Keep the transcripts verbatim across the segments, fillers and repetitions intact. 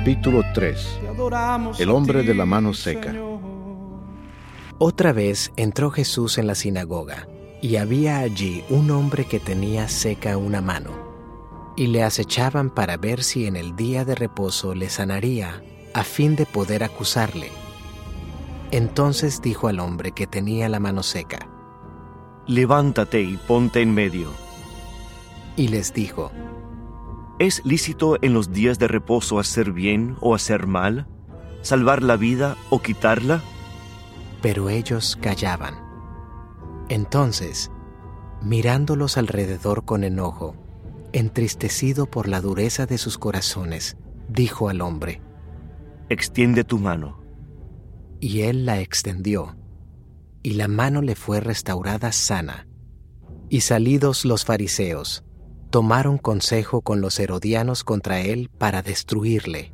Capítulo tres. El hombre de la mano seca. Otra vez entró Jesús en la sinagoga, y había allí un hombre que tenía seca una mano, y le acechaban para ver si en el día de reposo le sanaría, a fin de poder acusarle. Entonces dijo al hombre que tenía la mano seca: Levántate y ponte en medio. Y les dijo: ¿Es lícito en los días de reposo hacer bien o hacer mal? ¿Salvar la vida o quitarla? Pero ellos callaban. Entonces, mirándolos alrededor con enojo, entristecido por la dureza de sus corazones, dijo al hombre: Extiende tu mano. Y él la extendió, y la mano le fue restaurada sana. Y salidos los fariseos, tomaron consejo con los herodianos contra él para destruirle.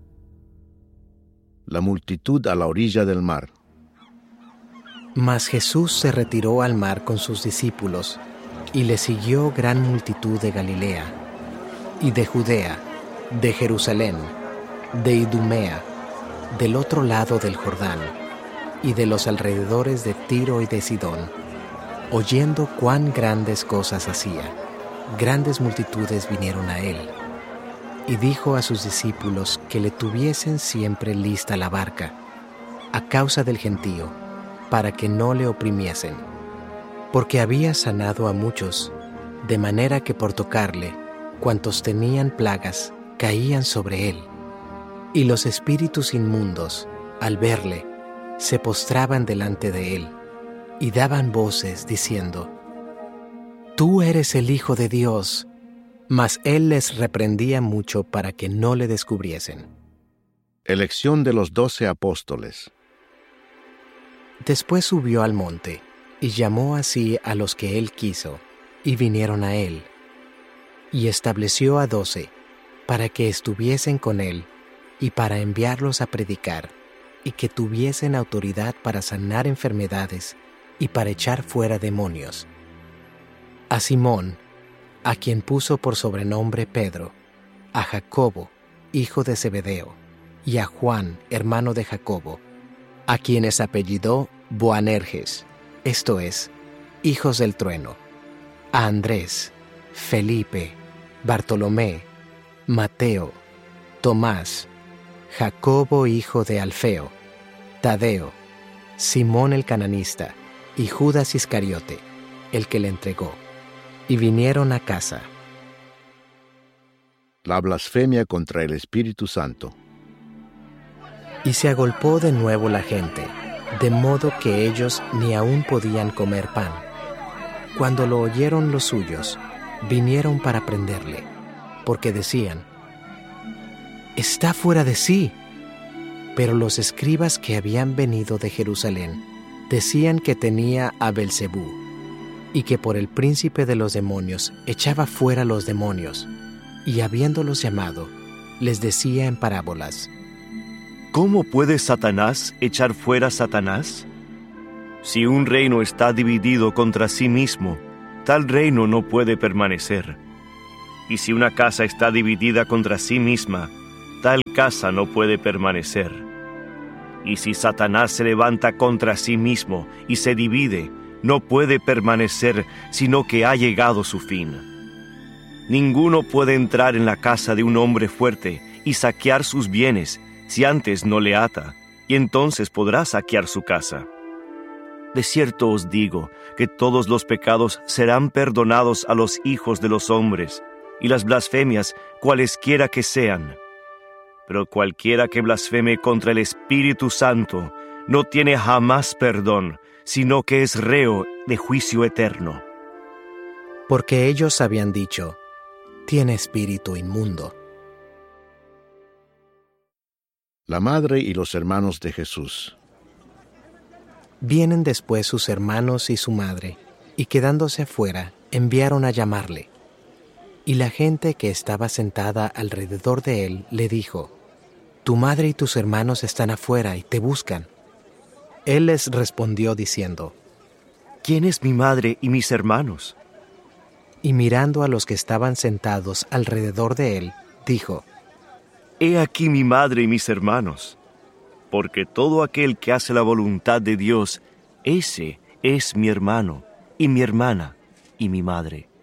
La multitud a la orilla del mar. Mas Jesús se retiró al mar con sus discípulos, y le siguió gran multitud de Galilea, y de Judea, de Jerusalén, de Idumea, del otro lado del Jordán, y de los alrededores de Tiro y de Sidón, oyendo cuán grandes cosas hacía. Grandes multitudes vinieron a él, y dijo a sus discípulos que le tuviesen siempre lista la barca, a causa del gentío, para que no le oprimiesen, porque había sanado a muchos, de manera que por tocarle, cuantos tenían plagas, caían sobre él. Y los espíritus inmundos, al verle, se postraban delante de él, y daban voces diciendo: Tú eres el Hijo de Dios. Mas él les reprendía mucho para que no le descubriesen. Elección de los doce apóstoles. Después subió al monte, y llamó así a los que él quiso, y vinieron a él. Y estableció a doce, para que estuviesen con él, y para enviarlos a predicar, y que tuviesen autoridad para sanar enfermedades, y para echar fuera demonios. A Simón, a quien puso por sobrenombre Pedro, a Jacobo, hijo de Zebedeo, y a Juan, hermano de Jacobo, a quienes apellidó Boanerges, esto es, hijos del trueno, a Andrés, Felipe, Bartolomé, Mateo, Tomás, Jacobo hijo de Alfeo, Tadeo, Simón el cananista, y Judas Iscariote, el que le entregó. Y vinieron a casa. La blasfemia contra el Espíritu Santo. Y se agolpó de nuevo la gente, de modo que ellos ni aún podían comer pan. Cuando lo oyeron los suyos, vinieron para prenderle, porque decían: Está fuera de sí. Pero los escribas que habían venido de Jerusalén decían que tenía a Belzebú, y que por el príncipe de los demonios echaba fuera los demonios, y habiéndolos llamado, les decía en parábolas: ¿Cómo puede Satanás echar fuera a Satanás? Si un reino está dividido contra sí mismo, tal reino no puede permanecer. Y si una casa está dividida contra sí misma, tal casa no puede permanecer. Y si Satanás se levanta contra sí mismo y se divide, no puede permanecer, sino que ha llegado su fin. Ninguno puede entrar en la casa de un hombre fuerte y saquear sus bienes si antes no le ata, y entonces podrá saquear su casa. De cierto os digo que todos los pecados serán perdonados a los hijos de los hombres, y las blasfemias cualesquiera que sean. Pero cualquiera que blasfeme contra el Espíritu Santo no tiene jamás perdón, sino que es reo de juicio eterno. Porque ellos habían dicho: Tiene espíritu inmundo. La madre y los hermanos de Jesús. Vienen después sus hermanos y su madre, y quedándose afuera, enviaron a llamarle. Y la gente que estaba sentada alrededor de él le dijo: Tu madre y tus hermanos están afuera y te buscan. Él les respondió diciendo: ¿Quién es mi madre y mis hermanos? Y mirando a los que estaban sentados alrededor de él, dijo: He aquí mi madre y mis hermanos, porque todo aquel que hace la voluntad de Dios, ese es mi hermano, y mi hermana, y mi madre.